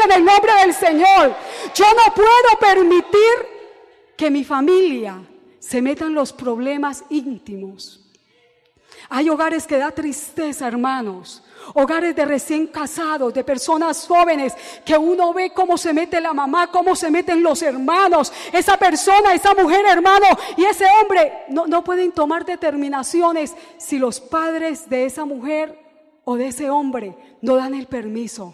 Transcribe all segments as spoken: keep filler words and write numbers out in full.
en el nombre del Señor. Yo no puedo permitir que mi familia se meta en los problemas íntimos. Hay hogares que da tristeza, hermanos. Hogares de recién casados, de personas jóvenes, que uno ve cómo se mete la mamá, cómo se meten los hermanos. Esa persona, esa mujer, hermano, y ese hombre no, no pueden tomar determinaciones si los padres de esa mujer o de ese hombre no dan el permiso.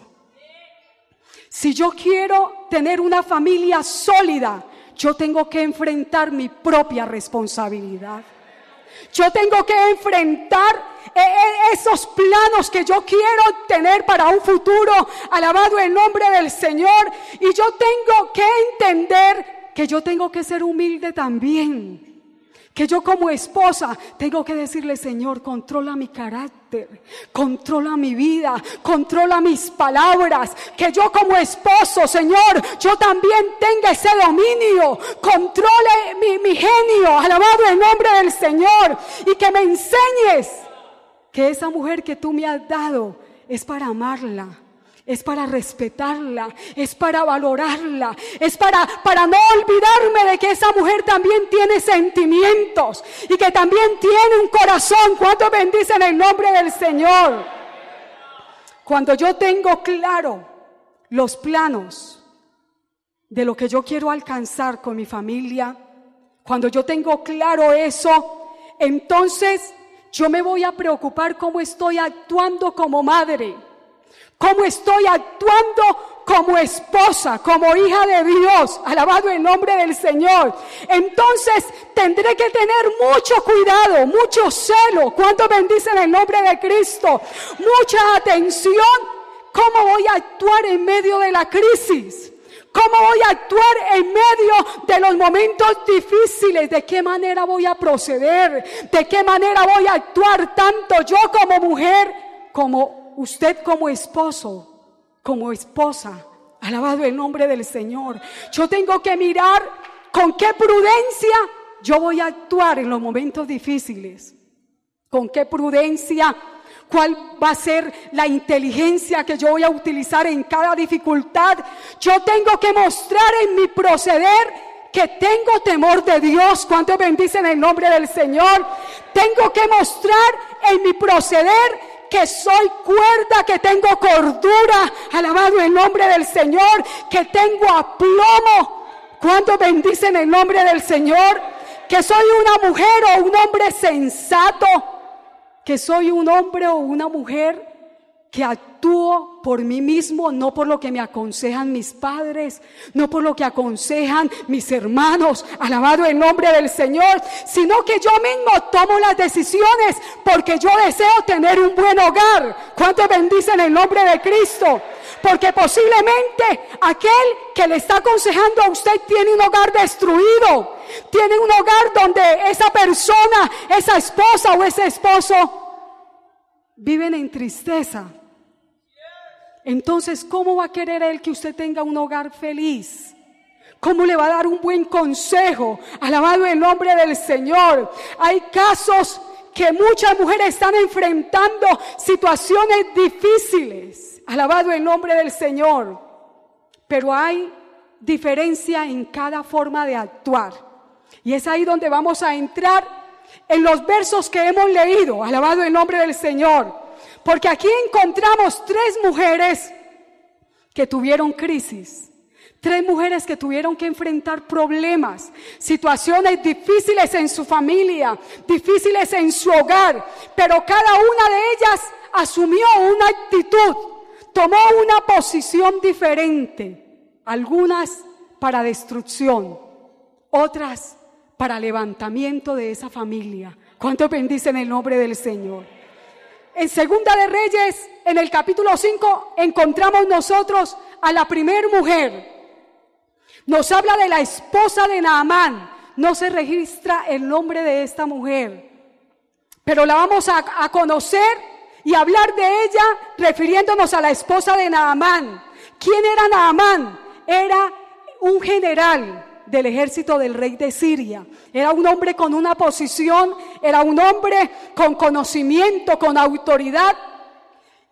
Si yo quiero tener una familia sólida, yo tengo que enfrentar mi propia responsabilidad. Yo tengo que enfrentar esos planos que yo quiero tener para un futuro. Alabado el nombre del Señor. Y yo tengo que entender que yo tengo que ser humilde también. Que yo como esposa tengo que decirle: Señor, controla mi carácter, controla mi vida, controla mis palabras. Que yo como esposo, Señor, yo también tenga ese dominio, controle mi, mi genio, alabado el nombre del Señor. Y que me enseñes que esa mujer que tú me has dado es para amarla, es para respetarla, es para valorarla, es para, para no olvidarme de que esa mujer también tiene sentimientos y que también tiene un corazón. ¿Cuántos bendicen el nombre del Señor? Cuando yo tengo claro los planos de lo que yo quiero alcanzar con mi familia, cuando yo tengo claro eso, entonces yo me voy a preocupar cómo estoy actuando como madre, cómo estoy actuando como esposa, como hija de Dios. Alabado el nombre del Señor. Entonces tendré que tener mucho cuidado, mucho celo. ¿Cuántos bendicen el nombre de Cristo? Mucha atención. ¿Cómo voy a actuar en medio de la crisis? ¿Cómo voy a actuar en medio de los momentos difíciles? ¿De qué manera voy a proceder? ¿De qué manera voy a actuar tanto yo como mujer, como usted como esposo, como esposa? Alabado el nombre del Señor. Yo tengo que mirar con qué prudencia yo voy a actuar en los momentos difíciles. Con qué prudencia. ¿Cuál va a ser la inteligencia que yo voy a utilizar en cada dificultad? Yo tengo que mostrar en mi proceder que tengo temor de Dios. ¿Cuántos bendicen el nombre del Señor? Tengo que mostrar en mi proceder que soy cuerda, que tengo cordura. Alabado el nombre del Señor. Que tengo aplomo. ¿Cuántos bendicen el nombre del Señor? Que soy una mujer o un hombre sensato. Que soy un hombre o una mujer que actúo por mí mismo, no por lo que me aconsejan mis padres, no por lo que aconsejan mis hermanos, alabado el nombre del Señor, sino que yo mismo tomo las decisiones porque yo deseo tener un buen hogar. ¿Cuántos bendicen el nombre de Cristo? Porque posiblemente aquel que le está aconsejando a usted tiene un hogar destruido, tiene un hogar donde esa persona, esa esposa o ese esposo viven en tristeza. Entonces, ¿cómo va a querer él que usted tenga un hogar feliz? ¿Cómo le va a dar un buen consejo? Alabado el nombre del Señor. Hay casos que muchas mujeres están enfrentando situaciones difíciles. Alabado el nombre del Señor. Pero hay diferencia en cada forma de actuar. Y es ahí donde vamos a entrar en los versos que hemos leído. Alabado el nombre del Señor. Porque aquí encontramos tres mujeres que tuvieron crisis. Tres mujeres que tuvieron que enfrentar problemas, situaciones difíciles en su familia, difíciles en su hogar. Pero cada una de ellas asumió una actitud, tomó una posición diferente. Algunas para destrucción, otras para levantamiento de esa familia. ¿Cuántos bendicen el nombre del Señor? En Segunda de Reyes, en el capítulo cinco, encontramos nosotros a la primer mujer. Nos habla de la esposa de Naamán. No se registra el nombre de esta mujer, pero la vamos a, a conocer y hablar de ella refiriéndonos a la esposa de Naamán. ¿Quién era Naamán? Era un general del ejército del rey de Siria. Era un hombre con una posición, era un hombre con conocimiento, con autoridad.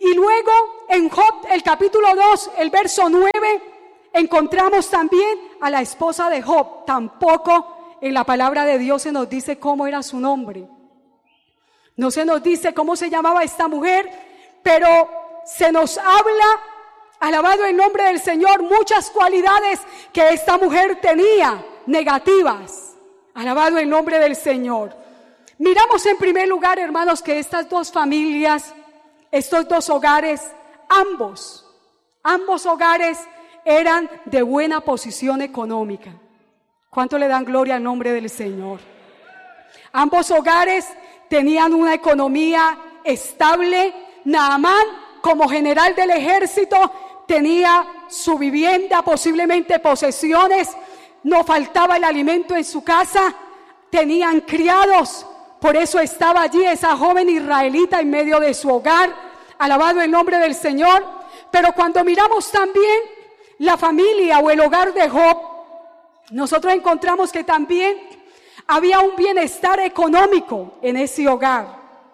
Y luego en Job, el capítulo dos, el verso nueve, encontramos también a la esposa de Job. Tampoco en la palabra de Dios se nos dice cómo era su nombre. No se nos dice cómo se llamaba esta mujer, pero se nos habla, alabado el nombre del Señor, muchas cualidades que esta mujer tenía negativas. Alabado el nombre del Señor. Miramos en primer lugar, hermanos, que estas dos familias, estos dos hogares, ambos, ambos hogares eran de buena posición económica. ¿Cuánto le dan gloria al nombre del Señor? Ambos hogares tenían una economía estable. Naamán, como general del ejército, tenía su vivienda, posiblemente posesiones, no faltaba el alimento en su casa, tenían criados, por eso estaba allí esa joven israelita en medio de su hogar, alabado el nombre del Señor. Pero cuando miramos también la familia o el hogar de Job, nosotros encontramos que también había un bienestar económico en ese hogar.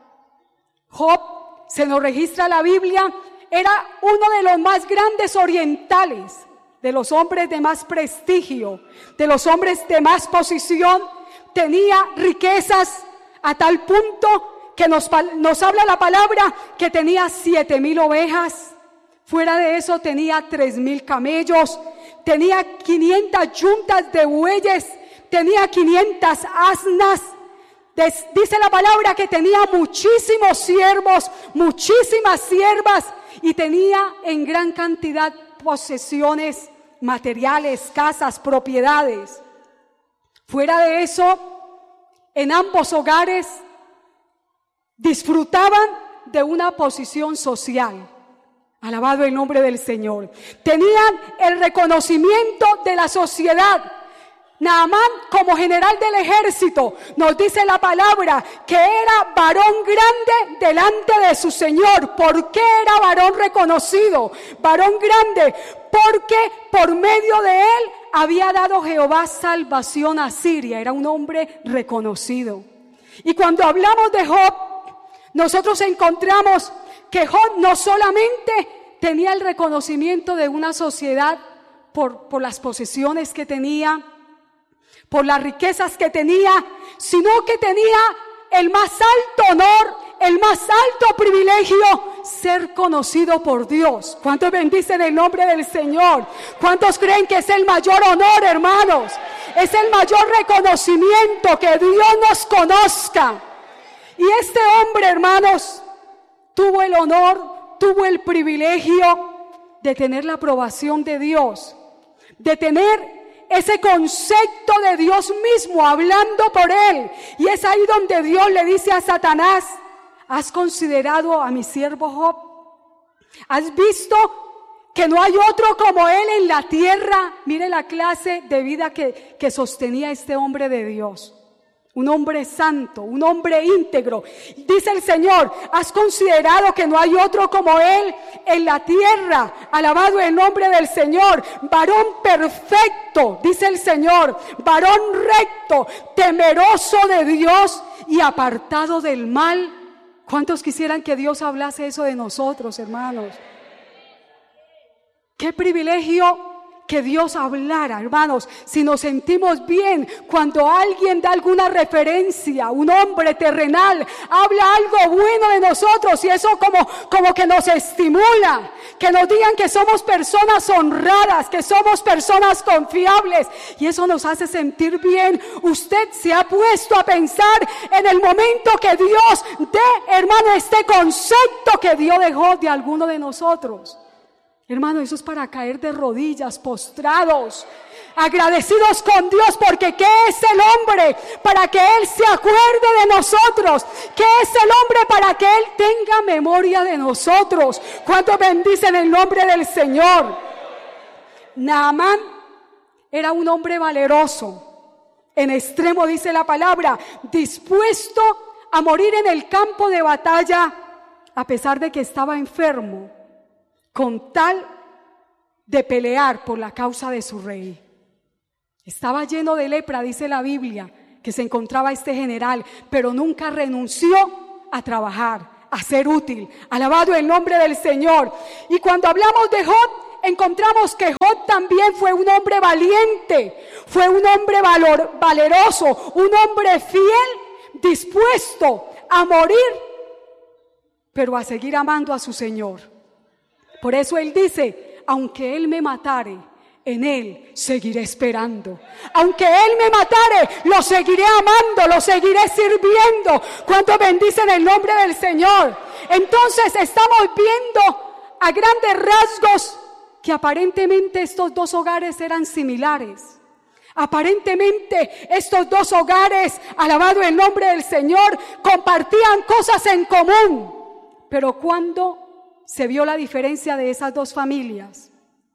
Job, se nos registra la Biblia, era uno de los más grandes orientales, de los hombres de más prestigio, de los hombres de más posición. Tenía riquezas a tal punto que nos, nos habla la palabra que tenía siete mil ovejas. Fuera de eso tenía tres mil camellos, tenía quinientas yuntas de bueyes, tenía quinientas asnas. Des, dice la palabra que tenía muchísimos siervos, muchísimas siervas, y tenía en gran cantidad posesiones materiales, casas, propiedades. Fuera de eso, en ambos hogares disfrutaban de una posición social. Alabado el nombre del Señor. Tenían el reconocimiento de la sociedad. Naamán, como general del ejército, nos dice la palabra que era varón grande delante de su Señor. ¿Por qué era varón reconocido? Varón grande, porque por medio de él había dado Jehová salvación a Siria. Era un hombre reconocido. Y cuando hablamos de Job, nosotros encontramos que Job no solamente tenía el reconocimiento de una sociedad por, por las posesiones que tenía, por las riquezas que tenía, sino que tenía el más alto honor, el más alto privilegio, ser conocido por Dios. ¿Cuántos bendicen el nombre del Señor? ¿Cuántos creen que es el mayor honor, hermanos? Es el mayor reconocimiento, que Dios nos conozca. Y este hombre, hermanos, tuvo el honor, tuvo el privilegio de tener la aprobación de Dios, de tener ese concepto de Dios mismo hablando por él. Y es ahí donde Dios le dice a Satanás: ¿has considerado a mi siervo Job? ¿Has visto que no hay otro como él en la tierra? Mire la clase de vida que, que sostenía este hombre de Dios. Un hombre santo, un hombre íntegro. Dice el Señor: ¿has considerado que no hay otro como él en la tierra? Alabado el nombre del Señor. Varón perfecto, dice el Señor. Varón recto, temeroso de Dios y apartado del mal. ¿Cuántos quisieran que Dios hablase eso de nosotros, hermanos? ¡Qué privilegio que Dios hablara, hermanos! Si nos sentimos bien cuando alguien da alguna referencia, un hombre terrenal habla algo bueno de nosotros, y eso como, como que nos estimula, que nos digan que somos personas honradas, que somos personas confiables, y eso nos hace sentir bien. Usted se ha puesto a pensar en el momento que Dios dé, hermano, este concepto que Dios dejó de alguno de nosotros. Hermano, eso es para caer de rodillas, postrados, agradecidos con Dios, porque ¿qué es el hombre para que Él se acuerde de nosotros? ¿Qué es el hombre para que Él tenga memoria de nosotros? ¿Cuántos bendicen el nombre del Señor? Naamán era un hombre valeroso, en extremo, dice la palabra, dispuesto a morir en el campo de batalla, a pesar de que estaba enfermo, con tal de pelear por la causa de su rey. Estaba lleno de lepra, dice la Biblia, que se encontraba este general, pero nunca renunció a trabajar, a ser útil. Alabado el nombre del Señor. Y cuando hablamos de Job, encontramos que Job también fue un hombre valiente, fue un hombre valor, valeroso, un hombre fiel, dispuesto a morir, pero a seguir amando a su Señor. Por eso él dice, aunque él me matare, en él seguiré esperando. Aunque él me matare, lo seguiré amando, lo seguiré sirviendo. ¿Cuántos bendicen el nombre del Señor? Entonces estamos viendo a grandes rasgos que aparentemente estos dos hogares eran similares. Aparentemente estos dos hogares, alabado el nombre del Señor, compartían cosas en común. Pero cuando se vio la diferencia de esas dos familias,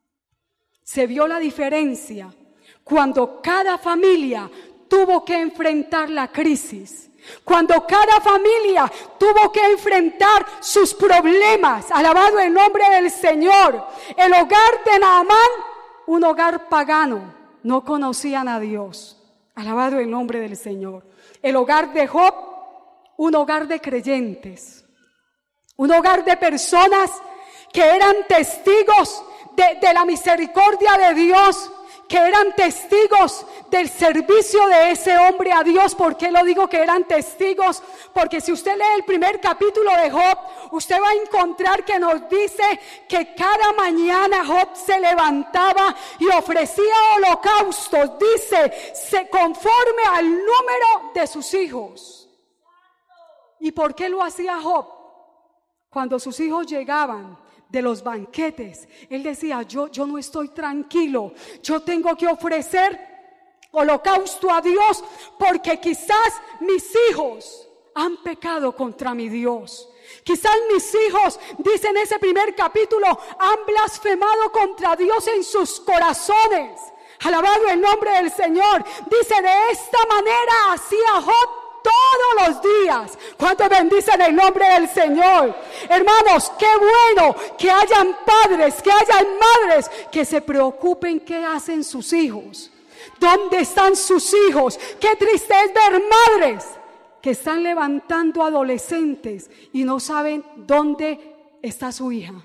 se vio la diferencia cuando cada familia tuvo que enfrentar la crisis, cuando cada familia tuvo que enfrentar sus problemas, alabado el nombre del Señor. El hogar de Naamán, un hogar pagano, no conocían a Dios, alabado el nombre del Señor. El hogar de Job, un hogar de creyentes, un hogar de personas que eran testigos de, de la misericordia de Dios, que eran testigos del servicio de ese hombre a Dios. ¿Por qué lo digo que eran testigos? Porque si usted lee el primer capítulo de Job, usted va a encontrar que nos dice que cada mañana Job se levantaba y ofrecía holocaustos, dice, se conforme al número de sus hijos. ¿Y por qué lo hacía Job? Cuando sus hijos llegaban de los banquetes, él decía, yo, yo no estoy tranquilo, yo tengo que ofrecer holocausto a Dios, porque quizás mis hijos han pecado contra mi Dios. Quizás mis hijos, dice en ese primer capítulo, han blasfemado contra Dios en sus corazones. Alabado el nombre del Señor. Dice, de esta manera hacía Job todos los días. ¿Cuántos bendicen el nombre del Señor? Hermanos, qué bueno que hayan padres, que hayan madres que se preocupen qué hacen sus hijos. ¿Dónde están sus hijos? Qué triste es ver madres que están levantando adolescentes y no saben dónde está su hija.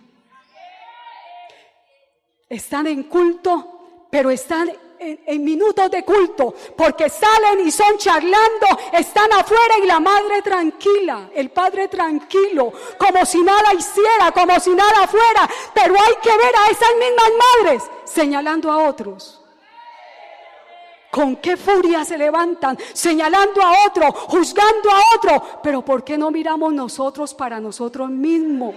Están en culto, pero están En, en minutos de culto, porque salen y son charlando, están afuera y la madre tranquila, el padre tranquilo, como si nada hiciera, como si nada fuera. Pero hay que ver a esas mismas madres señalando a otros. Con qué furia se levantan, señalando a otro, juzgando a otro. Pero ¿por qué no miramos nosotros para nosotros mismos?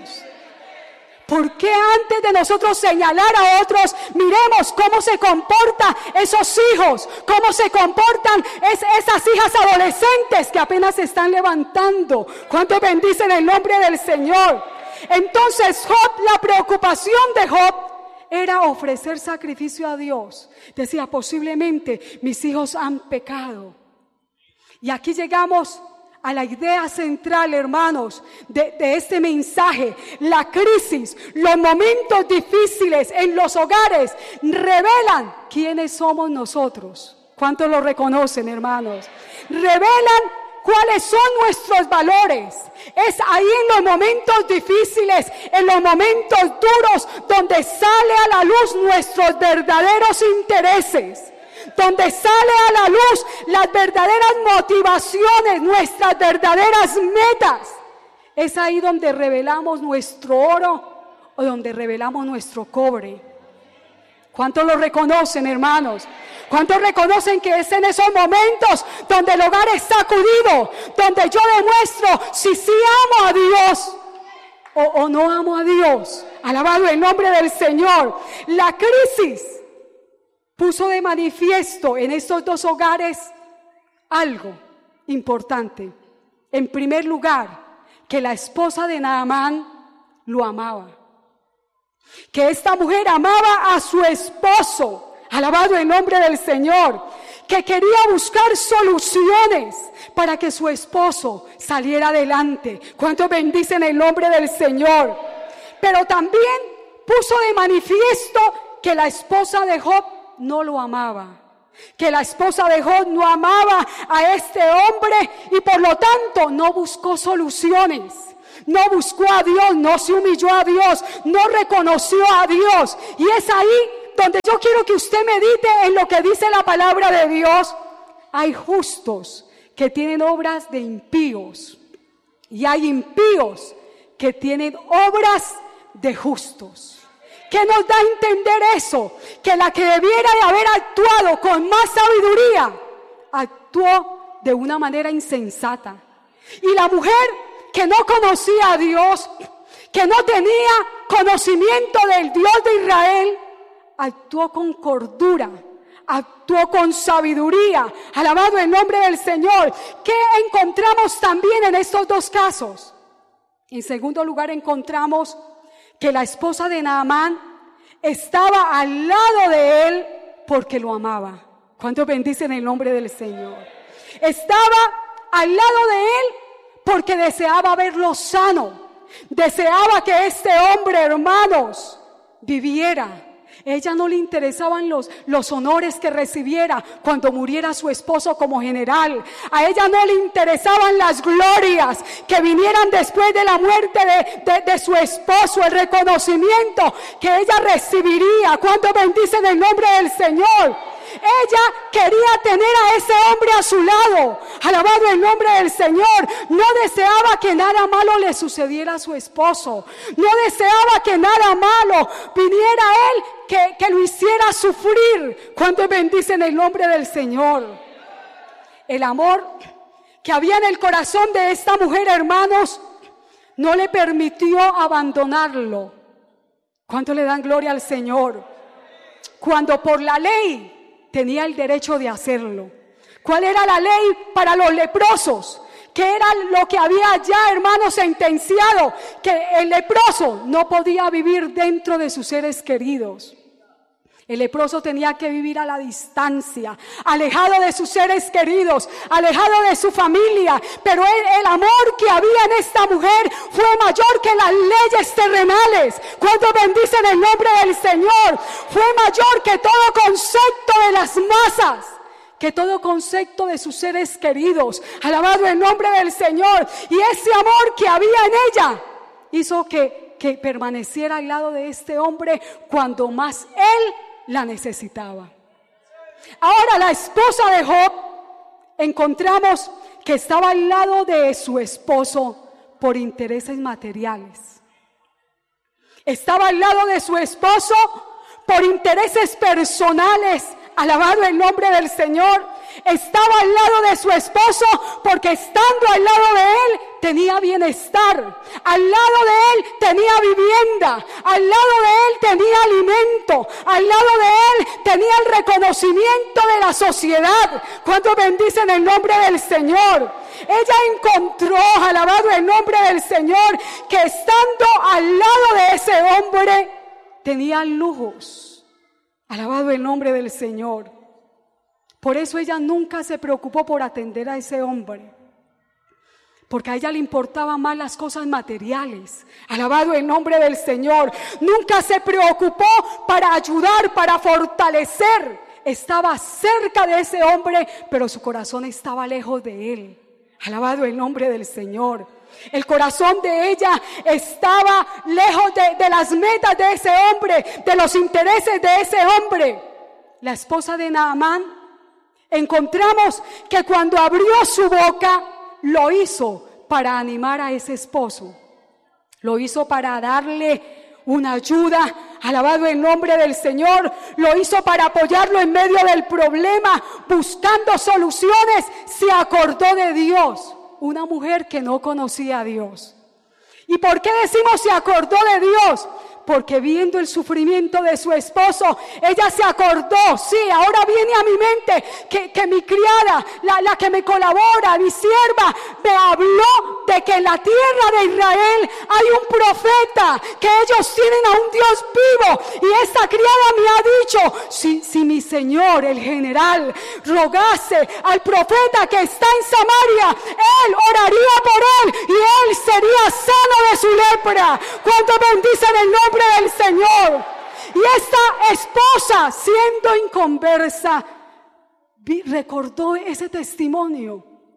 ¿Por qué antes de nosotros señalar a otros, miremos cómo se comportan esos hijos, cómo se comportan es, esas hijas adolescentes que apenas se están levantando? ¿Cuántos bendicen el nombre del Señor? Entonces Job, la preocupación de Job era ofrecer sacrificio a Dios. Decía, posiblemente mis hijos han pecado. Y aquí llegamos a la idea central, hermanos, de, de este mensaje. La crisis, los momentos difíciles en los hogares revelan quiénes somos nosotros. ¿Cuántos lo reconocen, hermanos? Revelan cuáles son nuestros valores. Es ahí en los momentos difíciles, en los momentos duros, donde sale a la luz nuestros verdaderos intereses, donde sale a la luz las verdaderas motivaciones, nuestras verdaderas metas. Es ahí donde revelamos nuestro oro o donde revelamos nuestro cobre. ¿Cuántos lo reconocen, hermanos? ¿Cuántos reconocen que es en esos momentos donde el hogar es sacudido, donde yo demuestro si sí amo a Dios o, o no amo a Dios? Alabado el nombre del Señor. La crisis puso de manifiesto en estos dos hogares algo importante. En primer lugar, que la esposa de Naamán lo amaba. Que esta mujer amaba a su esposo. Alabado el nombre del Señor. Que quería buscar soluciones para que su esposo saliera adelante. ¿Cuántos bendicen el nombre del Señor? Pero también puso de manifiesto que la esposa de Job no lo amaba, que la esposa de Job no amaba a este hombre y por lo tanto no buscó soluciones. no buscó a Dios, no se humilló a Dios, no reconoció a Dios. Y es ahí donde yo quiero que usted medite en lo que dice la palabra de Dios. Hay justos que tienen obras de impíos y hay impíos que tienen obras de justos. ¿Qué nos da a entender eso? Que la que debiera de haber actuado con más sabiduría, actuó de una manera insensata. Y la mujer que no conocía a Dios, que no tenía conocimiento del Dios de Israel, actuó con cordura, actuó con sabiduría. Alabado el nombre del Señor. ¿Qué encontramos también en estos dos casos? En segundo lugar, encontramos que la esposa de Naamán estaba al lado de él porque lo amaba. ¿Cuántos bendicen el nombre del Señor? Estaba al lado de él porque deseaba verlo sano. Deseaba que este hombre, hermanos, viviera. Ella no le interesaban los, los honores que recibiera cuando muriera su esposo como general. A ella no le interesaban las glorias que vinieran después de la muerte de, de, de su esposo, el reconocimiento que ella recibiría. Cuando bendicen el nombre del Señor. Ella quería tener a ese hombre a su lado. Alabado el nombre del Señor. No deseaba que nada malo le sucediera a su esposo. No deseaba que nada malo viniera a él que, que lo hiciera sufrir. Cuando bendicen el nombre del Señor. El amor que había en el corazón de esta mujer, hermanos, no le permitió abandonarlo. ¿Cuánto le dan gloria al Señor? Cuando por la ley tenía el derecho de hacerlo. ¿Cuál era la ley para los leprosos? ¿Qué era lo que había ya, hermanos, sentenciado? Que el leproso no podía vivir dentro de sus seres queridos. El leproso tenía que vivir a la distancia, alejado de sus seres queridos, alejado de su familia. Pero el, el amor que había en esta mujer fue mayor que las leyes terrenales. Cuando bendicen el nombre del Señor, fue mayor que todo concepto de las masas, que todo concepto de sus seres queridos. Alabado el nombre del Señor. Y ese amor que había en ella hizo que, que permaneciera al lado de este hombre cuando más él la necesitaba. Ahora la esposa de Job, encontramos que estaba al lado de su esposo por intereses materiales. Estaba al lado de su esposo por intereses personales. Alabado el nombre del Señor. Estaba al lado de su esposo porque estando al lado de él tenía bienestar. Al lado de él tenía vivienda. Al lado de él tenía alimento. Al lado de él tenía el reconocimiento de la sociedad. Cuando bendicen el nombre del Señor. Ella encontró, alabado el nombre del Señor, que estando al lado de ese hombre tenía lujos. Alabado el nombre del Señor. Por eso ella nunca se preocupó por atender a ese hombre. Porque a ella le importaban más las cosas materiales. Alabado el nombre del Señor. Nunca se preocupó para ayudar, para fortalecer. Estaba cerca de ese hombre, pero su corazón estaba lejos de él. Alabado el nombre del Señor. El corazón de ella estaba lejos de, de las metas de ese hombre, de los intereses de ese hombre. La esposa de Naamán, encontramos que cuando abrió su boca, lo hizo para animar a ese esposo. Lo hizo para darle una ayuda. Alabado el nombre del Señor. Lo hizo para apoyarlo en medio del problema, buscando soluciones. Se acordó de Dios. Una mujer que no conocía a Dios. ¿Y por qué decimos se acordó de Dios? Porque viendo el sufrimiento de su esposo, ella se acordó. Sí, ahora viene a mi mente que, que mi criada, la, la que me colabora, mi sierva, me habló de que en la tierra de Israel hay un profeta, que ellos tienen a un Dios vivo. Y esta criada me ha dicho, si, si mi señor, el general, rogase al profeta que está en Samaria, él oraría por él y él sería sano de su lepra. ¿Cuánto bendicen el nombre del Señor? Y esta esposa, siendo inconversa, recordó ese testimonio.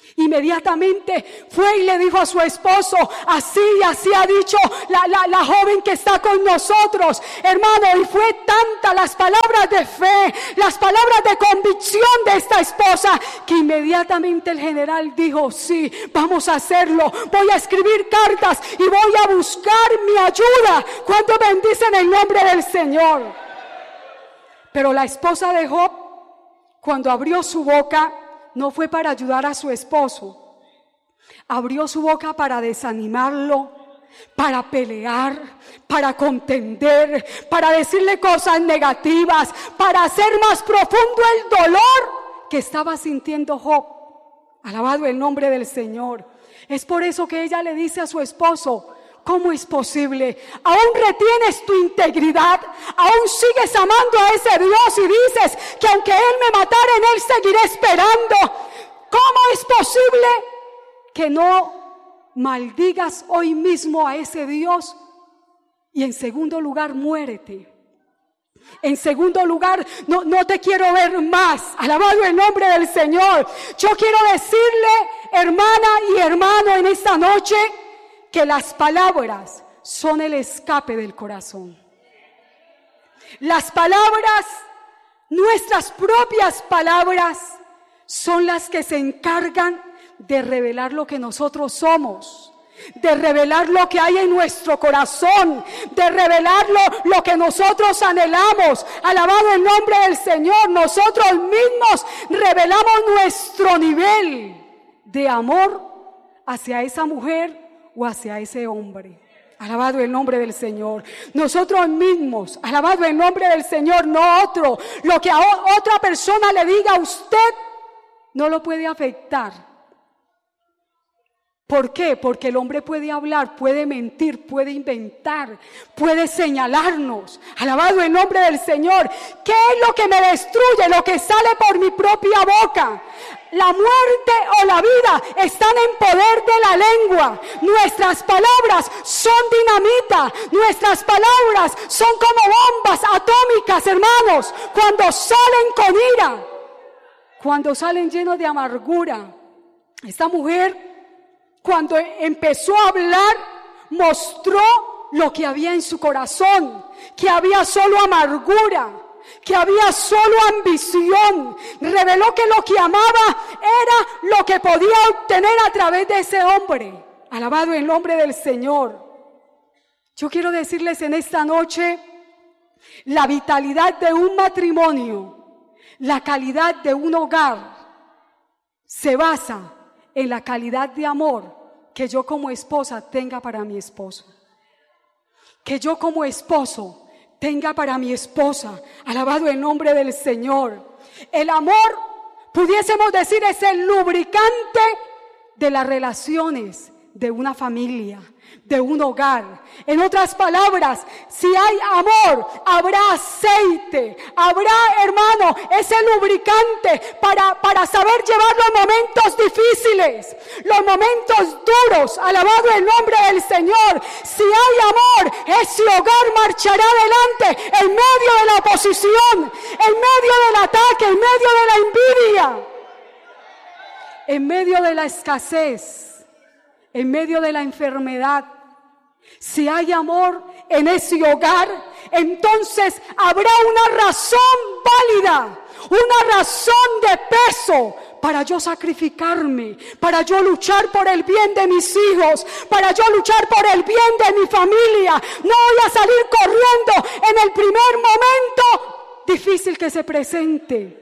Inmediatamente fue y le dijo a su esposo, así y así ha dicho la, la, la joven que está con nosotros, hermano. Y fue tanta las palabras de fe, las palabras de convicción de esta esposa, que inmediatamente el general dijo, sí, vamos a hacerlo. Voy a escribir cartas y voy a buscar mi ayuda. ¿Cuántos bendicen el nombre del Señor? Pero la esposa de Job, cuando abrió su boca, no fue para ayudar a su esposo. Abrió su boca para desanimarlo, para pelear, para contender, para decirle cosas negativas, para hacer más profundo el dolor que estaba sintiendo Job. Alabado el nombre del Señor. Es por eso que ella le dice a su esposo, ¿cómo es posible? ¿Aún retienes tu integridad? ¿Aún sigues amando a ese Dios y dices que aunque Él me matara, en Él seguiré esperando? ¿Cómo es posible que no maldigas hoy mismo a ese Dios? Y en segundo lugar, muérete. En segundo lugar, no, no te quiero ver más. Alabado el nombre del Señor. Yo quiero decirle, hermana y hermano, en esta noche, que las palabras son el escape del corazón. Las palabras, nuestras propias palabras, son las que se encargan de revelar lo que nosotros somos, de revelar lo que hay en nuestro corazón, de revelar lo, lo que nosotros anhelamos. Alabado el nombre del Señor. Nosotros mismos revelamos nuestro nivel de amor hacia esa mujer o hacia ese hombre. Alabado el nombre del Señor. Nosotros mismos, alabado el nombre del Señor, no otro. Lo que a otra persona le diga a usted no lo puede afectar. ¿Por qué? Porque el hombre puede hablar, puede mentir, puede inventar, puede señalarnos. Alabado el nombre del Señor. ¿Qué es lo que me destruye? Lo que sale por mi propia boca. La muerte o la vida están en poder de la lengua. Nuestras palabras son dinamita. Nuestras palabras son como bombas atómicas, hermanos. Cuando salen con ira, cuando salen llenos de amargura. Esta mujer, cuando empezó a hablar, mostró lo que había en su corazón, que había solo amargura, que había solo ambición. Reveló que lo que amaba era lo que podía obtener a través de ese hombre. Alabado el nombre del Señor. Yo quiero decirles en esta noche, la vitalidad de un matrimonio, la calidad de un hogar, se basa en la calidad de amor que yo como esposa tenga para mi esposo. Que yo como esposo tenga para mi esposa. Alabado el nombre del Señor. El amor, pudiésemos decir, es el lubricante de las relaciones de una familia, de un hogar. En otras palabras, si hay amor, habrá aceite, habrá, hermano, ese lubricante para, para saber llevar los momentos difíciles, los momentos duros. Alabado el nombre del Señor. Si hay amor, ese hogar marchará adelante en medio de la oposición, en medio del ataque, en medio de la envidia, en medio de la escasez, en medio de la enfermedad. Si hay amor en ese hogar, entonces habrá una razón válida, una razón de peso para yo sacrificarme, para yo luchar por el bien de mis hijos, para yo luchar por el bien de mi familia. No voy a salir corriendo en el primer momento difícil que se presente.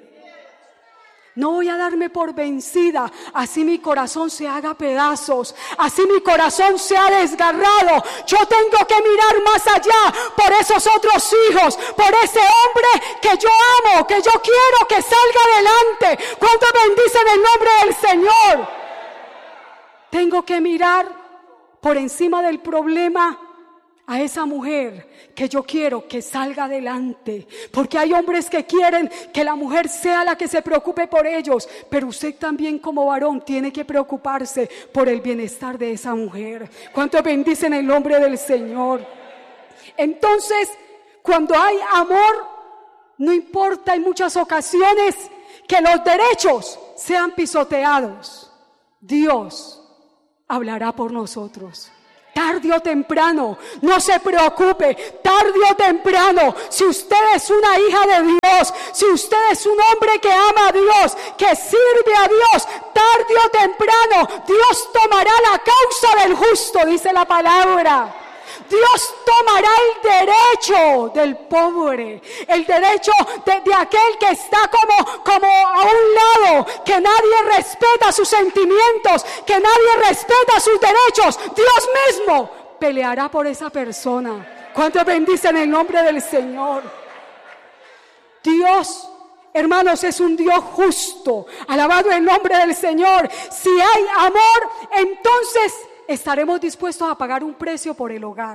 No voy a darme por vencida, así mi corazón se haga pedazos, así mi corazón se ha desgarrado. Yo tengo que mirar más allá por esos otros hijos, por ese hombre que yo amo, que yo quiero que salga adelante. ¿Cuánto bendicen el nombre del Señor? Tengo que mirar por encima del problema a esa mujer que yo quiero que salga adelante, porque hay hombres que quieren que la mujer sea la que se preocupe por ellos, pero usted también como varón tiene que preocuparse por el bienestar de esa mujer. ¿Cuánto bendicen el nombre del Señor? Entonces, cuando hay amor, no importa en muchas ocasiones que los derechos sean pisoteados. Dios hablará por nosotros. Tarde o temprano, no se preocupe, tarde o temprano, si usted es una hija de Dios, si usted es un hombre que ama a Dios, que sirve a Dios, tarde o temprano, Dios tomará la causa del justo, dice la palabra. Dios tomará el derecho del pobre, el derecho de, de aquel que está como, como a un lado, que nadie respeta sus sentimientos, que nadie respeta sus derechos. Dios mismo peleará por esa persona. ¿Cuántos bendicen el nombre del Señor? Dios, hermanos, es un Dios justo. Alabado el nombre del Señor. Si hay amor, entonces estaremos dispuestos a pagar un precio por el hogar.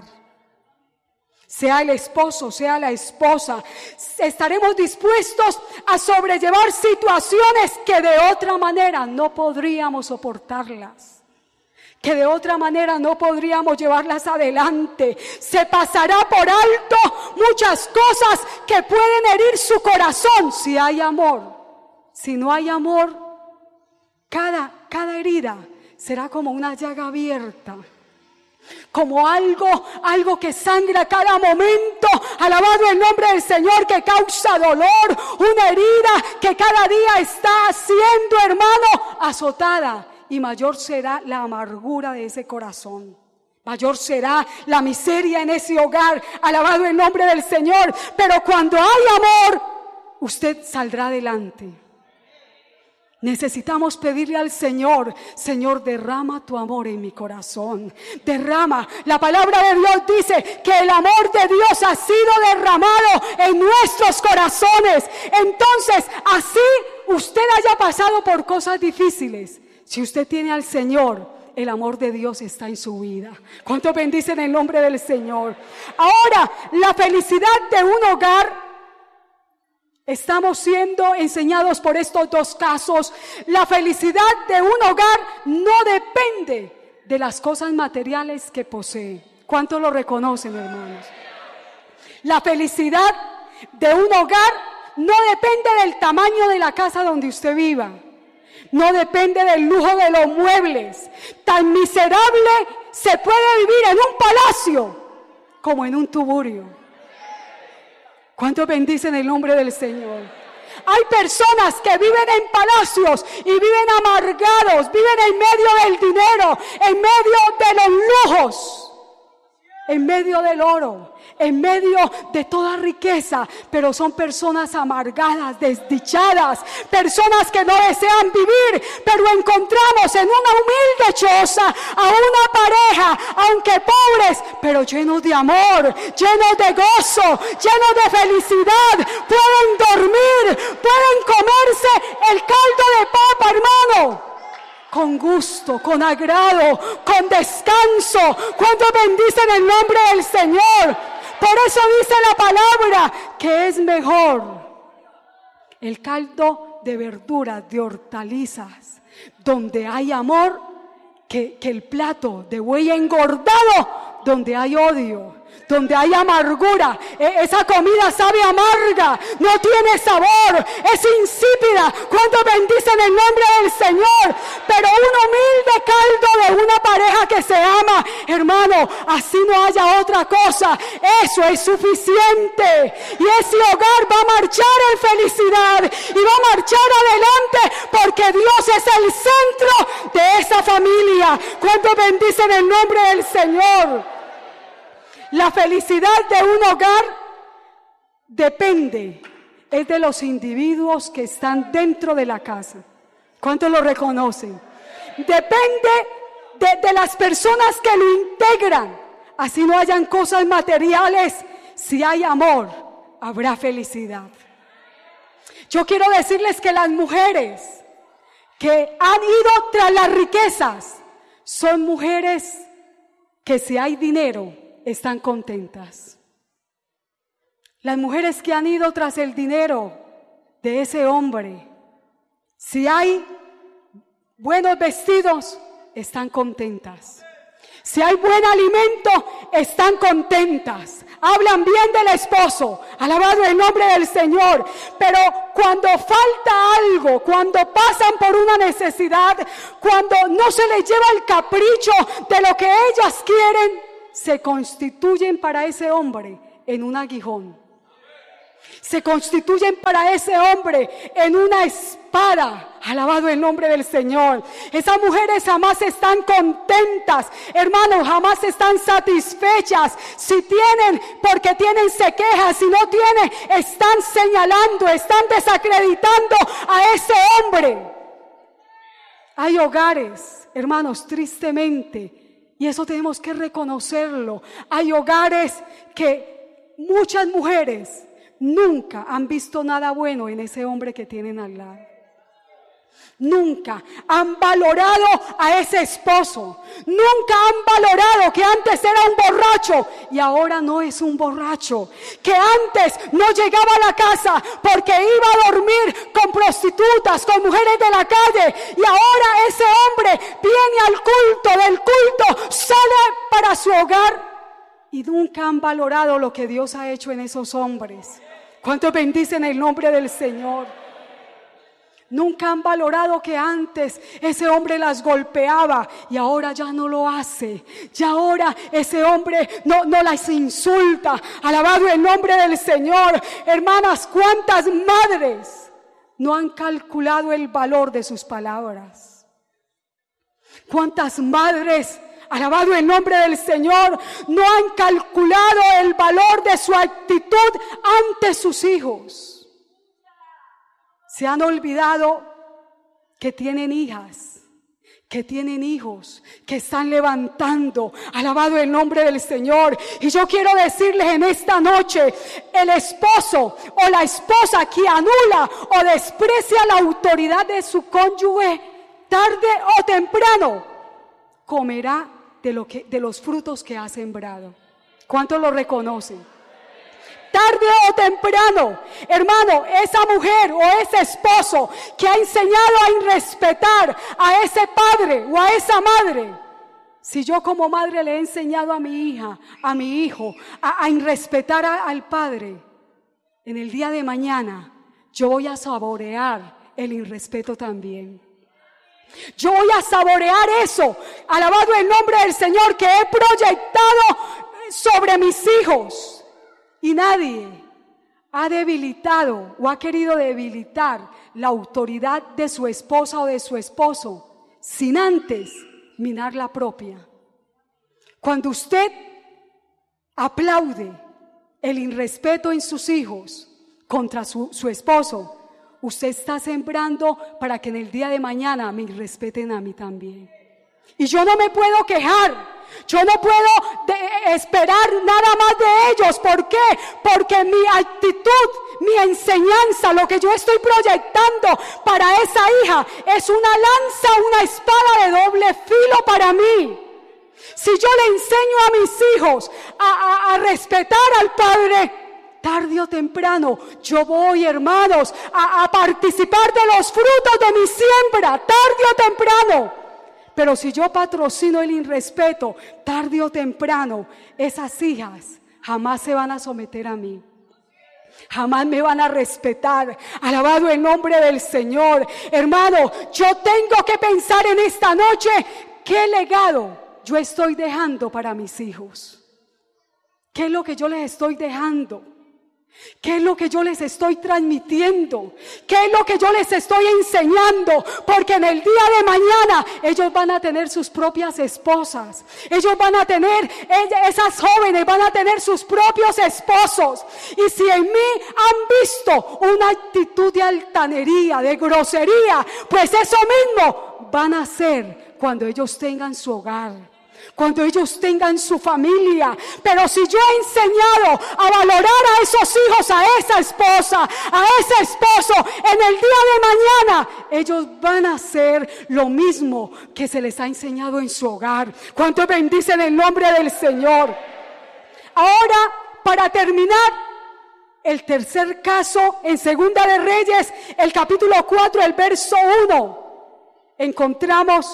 Sea el esposo, sea la esposa, estaremos dispuestos a sobrellevar situaciones que de otra manera no podríamos soportarlas, que de otra manera no podríamos llevarlas adelante. Se pasará por alto muchas cosas que pueden herir su corazón si hay amor. Si no hay amor, cada, cada herida será como una llaga abierta, como algo, algo que sangra a cada momento. Alabado el nombre del Señor, que causa dolor, una herida que cada día está siendo, hermano, azotada, y mayor será la amargura de ese corazón. Mayor será la miseria en ese hogar. Alabado el nombre del Señor. Pero cuando hay amor, usted saldrá adelante. Necesitamos pedirle al Señor: Señor, derrama tu amor en mi corazón. Derrama. La palabra de Dios dice que el amor de Dios ha sido derramado en nuestros corazones. Entonces, así usted haya pasado por cosas difíciles, si usted tiene al Señor, el amor de Dios está en su vida. ¿Cuánto bendicen el nombre del Señor? Ahora, la felicidad de un hogar. Estamos siendo enseñados por estos dos casos. La felicidad de un hogar no depende de las cosas materiales que posee. ¿Cuántos lo reconocen, hermanos? La felicidad de un hogar no depende del tamaño de la casa donde usted viva. No depende del lujo de los muebles. Tan miserable se puede vivir en un palacio como en un tuburio. ¿Cuántos bendicen el nombre del Señor? Hay personas que viven en palacios y viven amargados, viven en medio del dinero, en medio de los lujos, en medio del oro, en medio de toda riqueza, pero son personas amargadas, desdichadas, personas que no desean vivir. Pero encontramos en una humilde choza a una pareja, aunque pobres, pero llenos de amor, llenos de gozo, llenos de felicidad. Pueden dormir, pueden comerse el caldo de papa, hermano, con gusto, con agrado, con descanso. ¿Cuántos bendicen el nombre del Señor? Por eso dice la palabra que es mejor el caldo de verduras, de hortalizas, donde hay amor, que, que el plato de buey engordado, donde hay odio, donde hay amargura. E- esa comida sabe amarga, no tiene sabor, es insípida. ¿Cuántos bendicen el nombre del Señor? Pero un humilde caldo de una pareja que se ama, hermano, así no haya otra cosa, eso es suficiente. Y ese hogar va a marchar en felicidad y va a marchar adelante, porque Dios es el centro de esa familia. ¿Cuántos bendicen el nombre del Señor? La felicidad de un hogar depende, es de los individuos que están dentro de la casa. ¿Cuántos lo reconocen? Depende de, de las personas que lo integran. Así no hayan cosas materiales, si hay amor, habrá felicidad. Yo quiero decirles que las mujeres que han ido tras las riquezas son mujeres que, si hay dinero, están contentas. Las mujeres que han ido tras el dinero de ese hombre, si hay buenos vestidos, están contentas. Si hay buen alimento, están contentas. Hablan bien del esposo. Alabado el nombre del Señor. Pero cuando falta algo, cuando pasan por una necesidad, cuando no se les lleva el capricho de lo que ellas quieren, se constituyen para ese hombre en un aguijón. Se constituyen para ese hombre en una espada. Alabado el nombre del Señor. Esas mujeres jamás están contentas, hermanos, jamás están satisfechas. Si tienen, porque tienen, se quejan. Si no tienen, están señalando, están desacreditando a ese hombre. Hay hogares, hermanos, tristemente, y eso tenemos que reconocerlo. Hay hogares que muchas mujeres nunca han visto nada bueno en ese hombre que tienen al lado. Nunca han valorado a ese esposo. Nunca han valorado que antes era un borracho y ahora no es un borracho. Que antes no llegaba a la casa porque iba a dormir con prostitutas, con mujeres de la calle. Y ahora ese hombre viene al culto, del culto sale para su hogar. Y nunca han valorado lo que Dios ha hecho en esos hombres. ¿Cuántos bendicen el nombre del Señor? Nunca han valorado que antes ese hombre las golpeaba y ahora ya no lo hace. Ya ahora ese hombre no, no las insulta. Alabado el nombre del Señor. Hermanas, ¿cuántas madres no han calculado el valor de sus palabras? ¿Cuántas madres, alabado el nombre del Señor, no han calculado el valor de su actitud ante sus hijos? Se han olvidado que tienen hijas, que tienen hijos, que están levantando. Alabado el nombre del Señor. Y yo quiero decirles en esta noche, el esposo o la esposa que anula o desprecia la autoridad de su cónyuge, tarde o temprano, comerá de, lo que, de los frutos que ha sembrado. ¿Cuántos lo reconocen? Tarde o temprano, hermano, esa mujer o ese esposo que ha enseñado a irrespetar a ese padre o a esa madre. Si yo como madre le he enseñado a mi hija, a mi hijo, a, a irrespetar a, al padre, en el día de mañana yo voy a saborear el irrespeto también. Yo voy a saborear eso, alabado el nombre del Señor, que he proyectado sobre mis hijos. Y nadie ha debilitado o ha querido debilitar la autoridad de su esposa o de su esposo sin antes minar la propia. Cuando usted aplaude el irrespeto en sus hijos contra su, su esposo, usted está sembrando para que en el día de mañana me respeten a mí también. Y yo no me puedo quejar. Yo no puedo de esperar nada más de ellos. ¿Por qué? Porque mi actitud, mi enseñanza, lo que yo estoy proyectando para esa hija es una lanza, una espada de doble filo para mí. Si yo le enseño a mis hijos a, a, a respetar al padre, tarde o temprano yo voy, hermanos, a, a participar de los frutos de mi siembra, tarde o temprano. Pero si yo patrocino el irrespeto, tarde o temprano, esas hijas jamás se van a someter a mí. Jamás me van a respetar. Alabado el nombre del Señor. Hermano, yo tengo que pensar en esta noche qué legado yo estoy dejando para mis hijos. ¿Qué es lo que yo les estoy dejando? ¿Qué es lo que yo les estoy transmitiendo? ¿Qué es lo que yo les estoy enseñando? Porque en el día de mañana ellos van a tener sus propias esposas. Ellos van a tener, esas jóvenes van a tener sus propios esposos. Y si en mí han visto una actitud de altanería, de grosería, pues eso mismo van a hacer cuando ellos tengan su hogar. Cuando ellos tengan su familia. Pero si yo he enseñado a valorar a esos hijos, a esa esposa, a ese esposo, en el día de mañana ellos van a hacer lo mismo que se les ha enseñado en su hogar. ¿Cuántos bendicen el nombre del Señor? Ahora, para terminar, el tercer caso en Segunda de Reyes, el capítulo cuatro, el verso uno, encontramos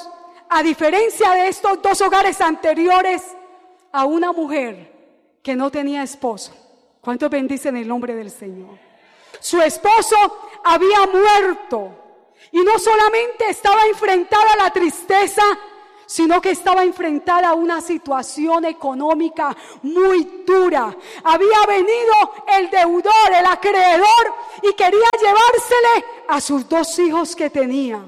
a diferencia de estos dos hogares anteriores, a una mujer que no tenía esposo. ¿Cuántos bendicen el nombre del Señor? Su esposo había muerto y no solamente estaba enfrentada a la tristeza, sino que estaba enfrentada a una situación económica muy dura. Había venido el deudor, el acreedor, y quería llevársele a sus dos hijos que tenía.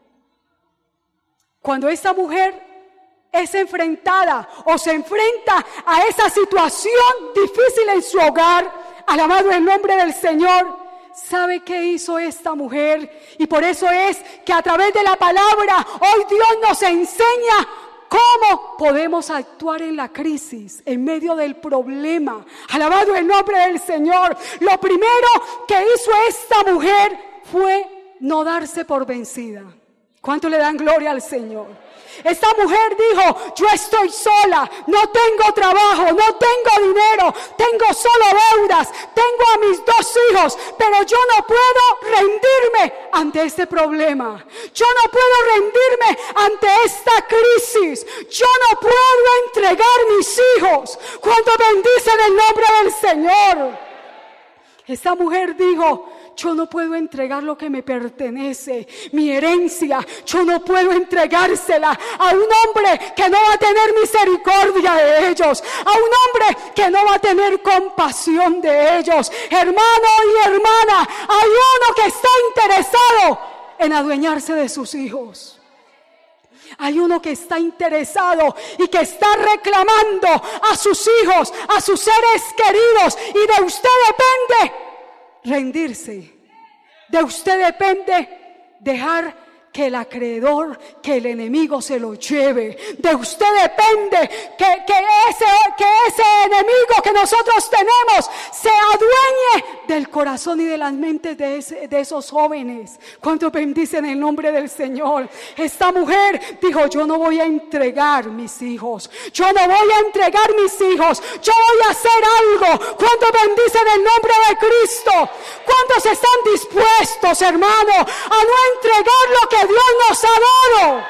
Cuando esta mujer es enfrentada o se enfrenta a esa situación difícil en su hogar, alabado el nombre del Señor, ¿sabe qué hizo esta mujer? Y por eso es que a través de la palabra hoy Dios nos enseña cómo podemos actuar en la crisis, en medio del problema. Alabado el nombre del Señor. Lo primero que hizo esta mujer fue no darse por vencida. ¿Cuánto le dan gloria al Señor? Esta mujer dijo: yo estoy sola, no tengo trabajo, no tengo dinero, tengo solo deudas, tengo a mis dos hijos, pero yo no puedo rendirme ante este problema. Yo no puedo rendirme ante esta crisis. Yo no puedo entregar mis hijos. ¿Cuánto bendicen el nombre del Señor? Esta mujer dijo: yo no puedo entregar lo que me pertenece, mi herencia, yo no puedo entregársela a un hombre que no va a tener misericordia de ellos, a un hombre que no va a tener compasión de ellos. Hermano y hermana, hay uno que está interesado en adueñarse de sus hijos. Hay uno que está interesado y que está reclamando a sus hijos, a sus seres queridos, y de usted depende rendirse. De usted depende dejar que el acreedor, que el enemigo se lo lleve. De usted depende que, que, ese, que ese enemigo que nosotros tenemos se adueñe del corazón y de las mentes de, ese, de esos jóvenes. ¿Cuántos bendicen el nombre del Señor? Esta mujer dijo: yo no voy a entregar mis hijos, yo no voy a entregar mis hijos, yo voy a hacer algo. ¿Cuántos bendicen el nombre de Cristo? ¿Cuántos están dispuestos, hermano, a no entregar lo que Dios nos ha dado?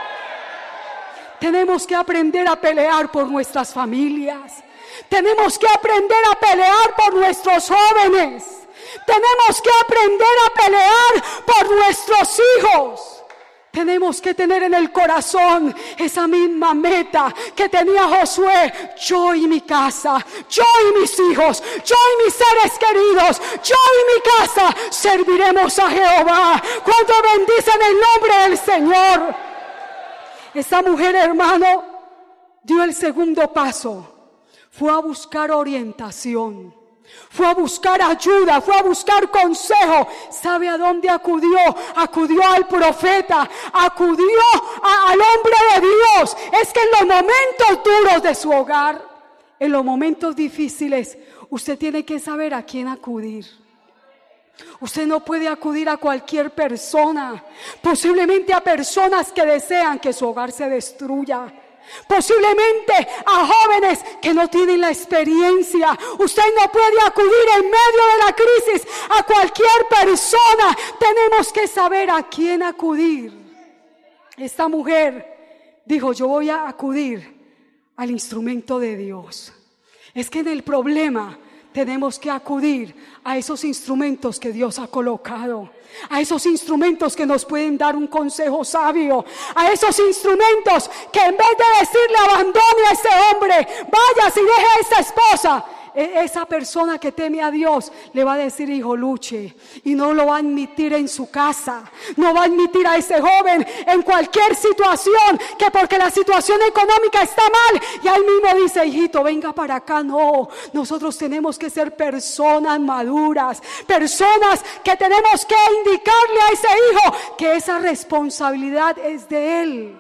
Tenemos que aprender a pelear por nuestras familias. Tenemos que aprender a pelear por nuestros jóvenes. Tenemos que aprender a pelear por nuestros hijos. Tenemos que tener en el corazón esa misma meta que tenía Josué: yo y mi casa, yo y mis hijos, yo y mis seres queridos, yo y mi casa serviremos a Jehová. ¿Cuánto bendicen el nombre del Señor? Esta mujer, hermano, dio el segundo paso. Fue a buscar orientación. Fue a buscar ayuda, fue a buscar consejo. ¿Sabe a dónde acudió? Acudió al profeta, acudió a, al hombre de Dios. Es que en los momentos duros de su hogar, en los momentos difíciles, usted tiene que saber a quién acudir. Usted no puede acudir a cualquier persona, posiblemente a personas que desean que su hogar se destruya. Posiblemente a jóvenes que no tienen la experiencia. Usted no puede acudir en medio de la crisis a cualquier persona. Tenemos que saber a quién acudir. Esta mujer dijo: yo voy a acudir al instrumento de Dios. Es que en el problema tenemos que acudir a esos instrumentos que Dios ha colocado, a esos instrumentos que nos pueden dar un consejo sabio, a esos instrumentos que en vez de decirle abandone a ese hombre, vaya y deje a esa esposa, esa persona que teme a Dios le va a decir: hijo, luche. Y no lo va a admitir en su casa, no va a admitir a ese joven en cualquier situación, que porque la situación económica está mal, y él mismo dice: hijito, venga para acá. No, nosotros tenemos que ser personas maduras, personas que tenemos que indicarle a ese hijo que esa responsabilidad es de él,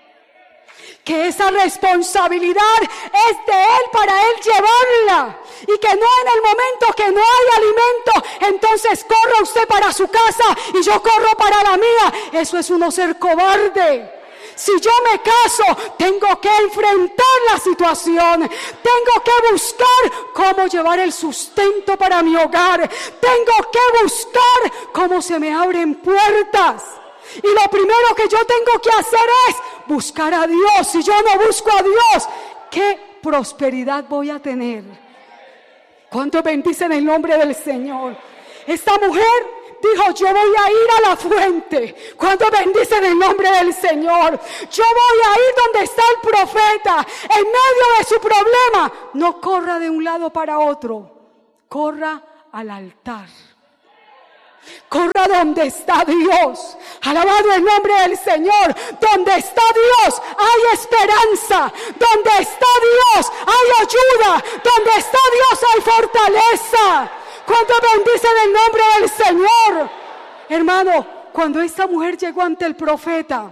que esa responsabilidad es de él para él llevarla, y que no en el momento que no hay alimento, entonces corra usted para su casa y yo corro para la mía. Eso es uno ser cobarde. Si yo me caso, tengo que enfrentar la situación, tengo que buscar cómo llevar el sustento para mi hogar, tengo que buscar cómo se me abren puertas. Y lo primero que yo tengo que hacer es buscar a Dios. Si yo no busco a Dios, ¿qué prosperidad voy a tener? ¿Cuántos bendicen el nombre del Señor? Esta mujer dijo, yo voy a ir a la fuente. ¿Cuántos bendicen el nombre del Señor? Yo voy a ir donde está el profeta, en medio de su problema. No corra de un lado para otro, corra al altar. Corra donde está Dios. Alabado el nombre del Señor. Donde está Dios hay esperanza. Donde está Dios hay ayuda. Donde está Dios hay fortaleza. ¿Cuánto bendicen el nombre del Señor? Hermano, cuando esta mujer llegó ante el profeta,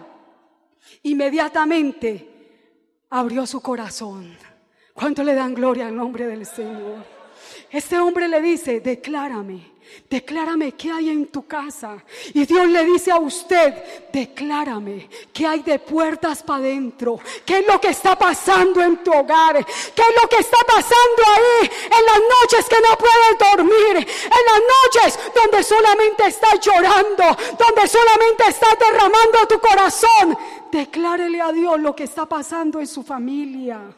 inmediatamente abrió su corazón. ¿Cuánto le dan gloria al nombre del Señor? Este hombre le dice, declárame. Declárame qué hay en tu casa. Y Dios le dice a usted, declárame qué hay de puertas para adentro. ¿Qué es lo que está pasando en tu hogar? ¿Qué es lo que está pasando ahí en las noches que no puedes dormir? En las noches donde solamente estás llorando, donde solamente estás derramando tu corazón. Declárele a Dios lo que está pasando en su familia.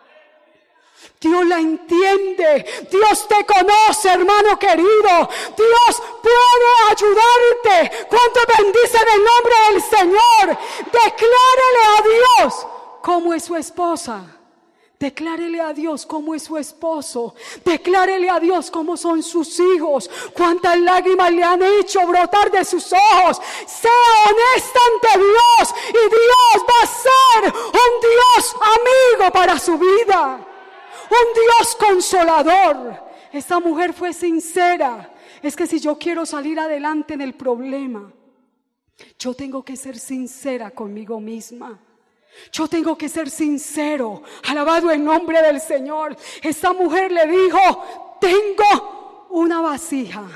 Dios la entiende. Dios te conoce, hermano querido. Dios puede ayudarte. ¿Cuánto bendicen el nombre del Señor? Declárele a Dios cómo es su esposa. Declárele a Dios cómo es su esposo. Declárele a Dios cómo son sus hijos. Cuántas lágrimas le han hecho brotar de sus ojos. Sea honesta ante Dios y Dios va a ser un Dios amigo para su vida. Un Dios consolador. Esta mujer fue sincera. Es que si yo quiero salir adelante en el problema, yo tengo que ser sincera conmigo misma. Yo tengo que ser sincero. Alabado el nombre del Señor. Esta mujer le dijo, tengo una vasija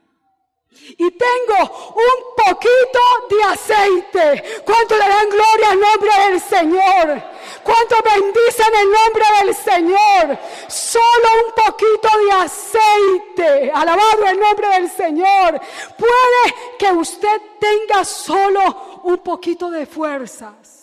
y tengo un poquito de aceite. ¿Cuánto le dan gloria al nombre del Señor? ¿Cuánto bendicen el nombre del Señor? Solo un poquito de aceite. Alabado el nombre del Señor. Puede que usted tenga solo un poquito de fuerzas.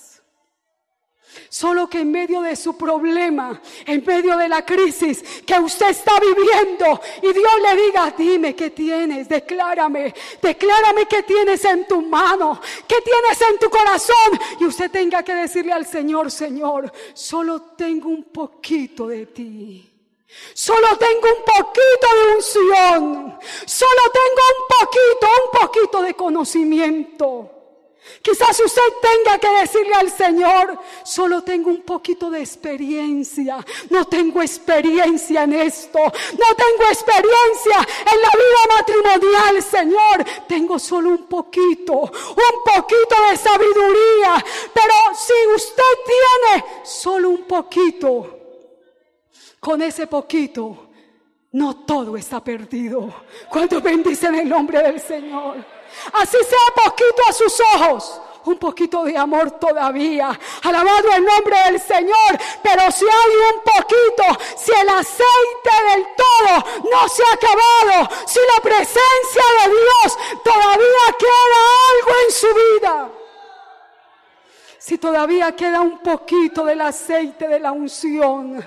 Solo que en medio de su problema, en medio de la crisis que usted está viviendo, y Dios le diga, dime qué tienes, declárame, declárame qué tienes en tu mano, qué tienes en tu corazón, y usted tenga que decirle al Señor, Señor, solo tengo un poquito de ti. Solo tengo un poquito de unción. Solo tengo un poquito, un poquito de conocimiento. Quizás usted tenga que decirle al Señor, solo tengo un poquito de experiencia. No tengo experiencia en esto. No tengo experiencia en la vida matrimonial, Señor. Tengo solo un poquito, un poquito de sabiduría. Pero si usted tiene solo un poquito, con ese poquito, no todo está perdido. Cuando bendicen el nombre del Señor. Así sea poquito a sus ojos, un poquito de amor todavía. Alabado el nombre del Señor. Pero si hay un poquito, si el aceite del todo no se ha acabado, si la presencia de Dios todavía queda algo en su vida, si todavía queda un poquito del aceite de la unción,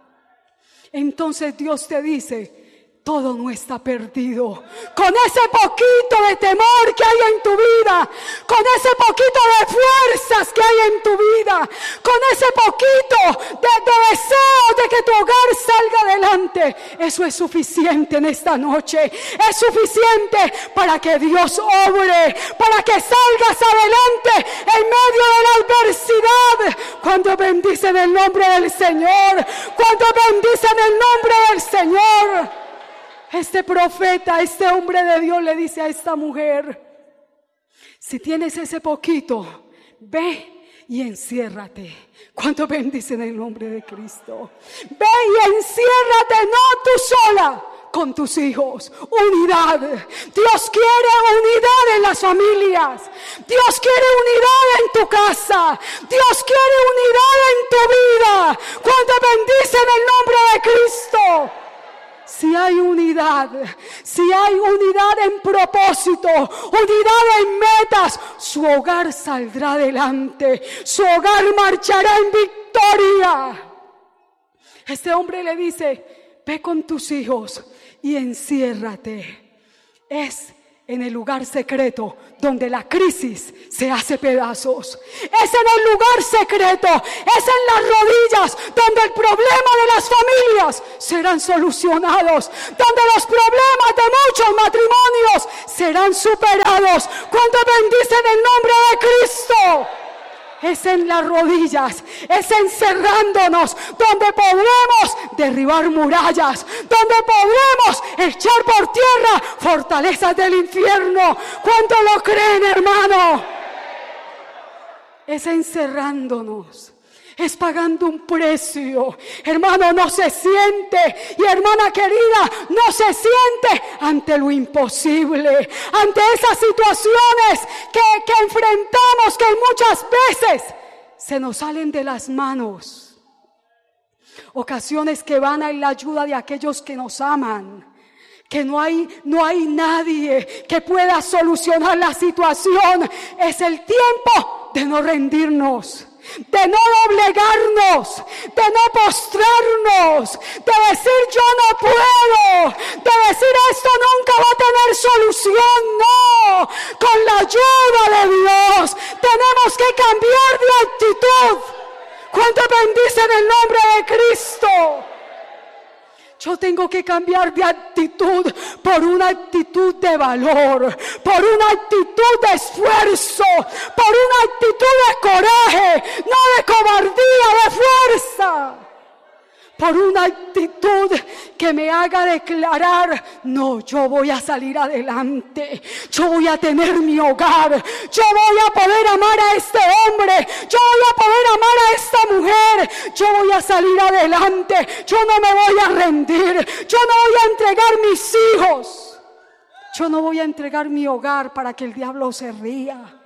entonces Dios te dice, todo no está perdido. Con ese poquito de temor que hay en tu vida, con ese poquito de fuerzas que hay en tu vida, con ese poquito de, de deseo de que tu hogar salga adelante, eso es suficiente en esta noche. Es suficiente para que Dios obre, para que salgas adelante en medio de la adversidad. Cuando bendicen el nombre del Señor, cuando bendicen el nombre del Señor. Este profeta, este hombre de Dios le dice a esta mujer, si tienes ese poquito, ve y enciérrate. ¿Cuánto bendicen el nombre de Cristo? Ve y enciérrate, no tú sola, con tus hijos. Unidad. Dios quiere unidad en las familias. Dios quiere unidad en tu casa. Dios quiere unidad en tu vida. ¿Cuánto bendicen el nombre de Cristo? Si hay unidad, si hay unidad en propósito, unidad en metas, su hogar saldrá adelante, su hogar marchará en victoria. Este hombre le dice: ve con tus hijos y enciérrate. Es en el lugar secreto donde la crisis se hace pedazos. Es en el lugar secreto, es en las rodillas donde el problema de las familias serán solucionados, donde los problemas de muchos matrimonios serán superados. ¿Cuántos bendicen el nombre de Cristo? Es en las rodillas, es encerrándonos donde podremos derribar murallas, donde podremos echar por tierra fortalezas del infierno. ¿Cuántos lo creen, hermano? Es encerrándonos, es pagando un precio. Hermano, no se siente, y hermana querida, no se siente ante lo imposible, ante esas situaciones que, que enfrentamos, que muchas veces se nos salen de las manos. Ocasiones que van a la ayuda de aquellos que nos aman, que no hay, no hay nadie que pueda solucionar la situación. Es el tiempo de no rendirnos, de no doblegarnos, de no postrarnos, de decir yo no puedo, de decir esto nunca va a tener solución. No, con la ayuda de Dios tenemos que cambiar de actitud. ¿Cuántos bendicen el nombre de Cristo? Yo tengo que cambiar de actitud por una actitud de valor, por una actitud de esfuerzo, por una actitud de coraje, no de cobardía, de fuerza. Por una actitud que me haga declarar: no, yo voy a salir adelante, yo voy a tener mi hogar, yo voy a poder amar a este hombre, yo voy a poder amar a esta mujer, yo voy a salir adelante, yo no me voy a rendir, yo no voy a entregar mis hijos, yo no voy a entregar mi hogar para que el diablo se ría.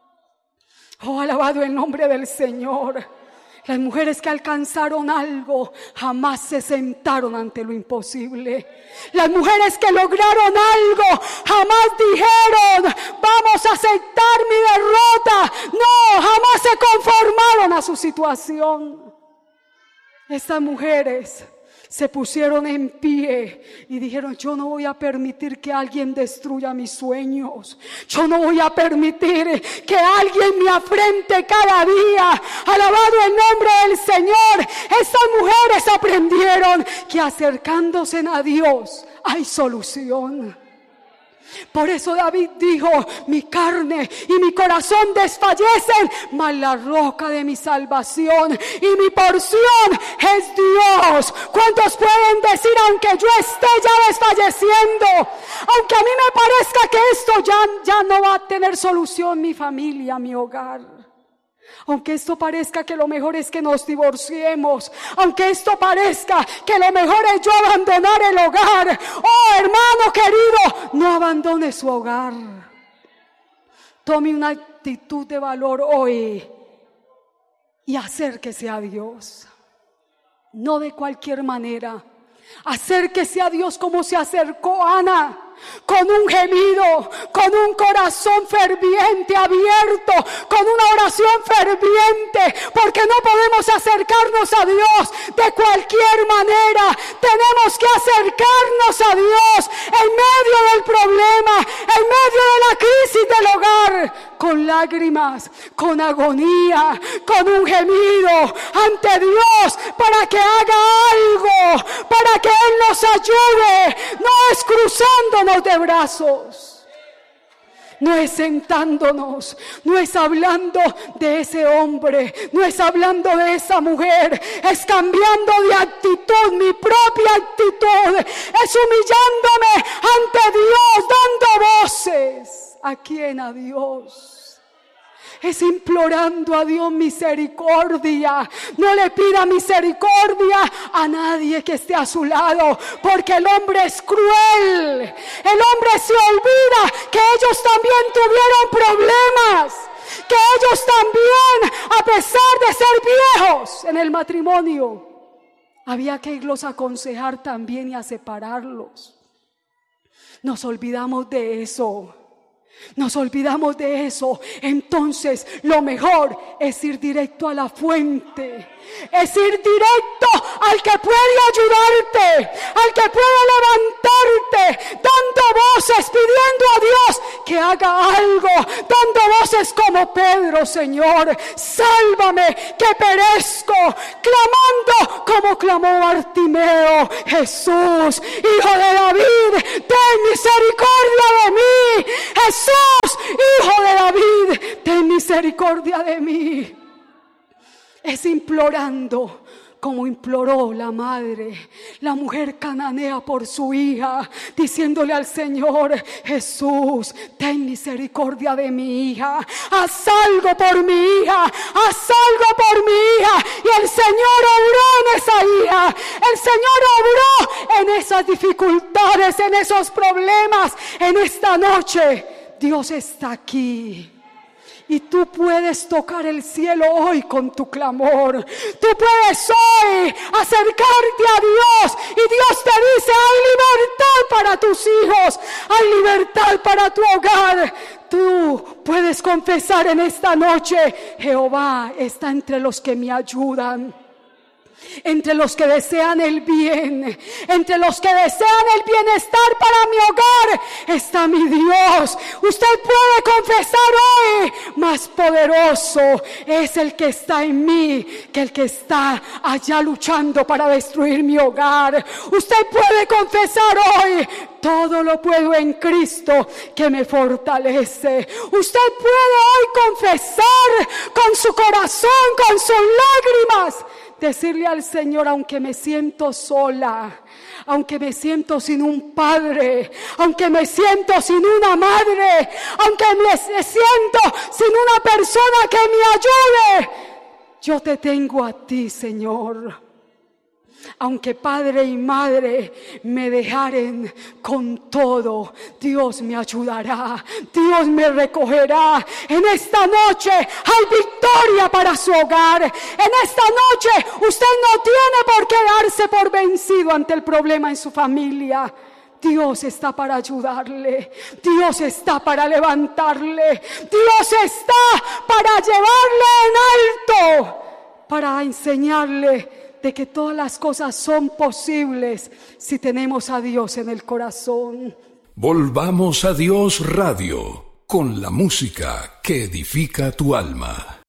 Oh, alabado el nombre del Señor. Las mujeres que alcanzaron algo jamás se sentaron ante lo imposible. Las mujeres que lograron algo jamás dijeron: vamos a aceptar mi derrota. No, jamás se conformaron a su situación. Estas mujeres se pusieron en pie y dijeron: yo no voy a permitir que alguien destruya mis sueños. Yo no voy a permitir que alguien me afrente cada día. Alabado el nombre del Señor. Estas mujeres aprendieron que acercándose a Dios hay solución. Por eso David dijo: mi carne y mi corazón desfallecen, mas la roca de mi salvación y mi porción es Dios. ¿Cuántos pueden decir: aunque yo esté ya desfalleciendo, aunque a mí me parezca que esto ya, ya no va a tener solución, mi familia, mi hogar? Aunque esto parezca que lo mejor es que nos divorciemos, aunque esto parezca que lo mejor es yo abandonar el hogar, oh hermano querido, no abandone su hogar. Tome una actitud de valor hoy y acérquese a Dios. No de cualquier manera. Acérquese a Dios como se acercó Ana, con un gemido, con un corazón ferviente, abierto, con una oración ferviente, porque no podemos acercarnos a Dios de cualquier manera. Tenemos que acercarnos a Dios en medio del problema, en medio de la crisis del hogar, con lágrimas, con agonía, con un gemido ante Dios para que haga algo, para que Él nos ayude. No es cruzándonos de brazos, no es sentándonos, no es hablando de ese hombre, no es hablando de esa mujer, es cambiando de actitud, mi propia actitud, es humillándome ante Dios, dando voces. ¿A quién? A Dios. Es implorando a Dios misericordia. No le pida misericordia a nadie que esté a su lado, porque el hombre es cruel. El hombre se olvida que ellos también tuvieron problemas, que ellos también, a pesar de ser viejos en el matrimonio, había que irlos a aconsejar también y a separarlos. Nos olvidamos de eso. Nos olvidamos de eso. Entonces lo mejor es ir directo a la fuente. Es ir directo al que puede ayudarte, al que puede levantarte, dando voces, pidiendo a Dios que haga algo, dando voces como Pedro: Señor, sálvame que perezco, clamando como clamó Bartimeo: Jesús, Hijo de David, ten misericordia de mí. Jesús, Hijo de David, ten misericordia de mí. Es implorando como imploró la madre, la mujer cananea, por su hija, diciéndole al Señor: Jesús, ten misericordia de mi hija, haz algo por mi hija, haz algo por mi hija. Y el Señor obró en esa hija, el Señor obró en esas dificultades, en esos problemas. En esta noche Dios está aquí. Y tú puedes tocar el cielo hoy con tu clamor. Tú puedes hoy acercarte a Dios. Y Dios te dice: hay libertad para tus hijos. Hay libertad para tu hogar. Tú puedes confesar en esta noche: Jehová está entre los que me ayudan, entre los que desean el bien, entre los que desean el bienestar para mi hogar, está mi Dios. Usted puede confesar hoy: más poderoso es el que está en mí que el que está allá luchando para destruir mi hogar. Usted puede confesar hoy: todo lo puedo en Cristo que me fortalece. Usted puede hoy confesar con su corazón, con sus lágrimas, decirle al Señor: aunque me siento sola, aunque me siento sin un padre, aunque me siento sin una madre, aunque me siento sin una persona que me ayude, yo te tengo a ti, Señor. Aunque padre y madre me dejaren, con todo Dios me ayudará, Dios me recogerá. En esta noche hay victoria para su hogar. En esta noche usted no tiene por qué darse por vencido ante el problema en su familia. Dios está para ayudarle, Dios está para levantarle, Dios está para llevarle en alto, para enseñarle de que todas las cosas son posibles si tenemos a Dios en el corazón. Volvamos a Dios Radio, con la música que edifica tu alma.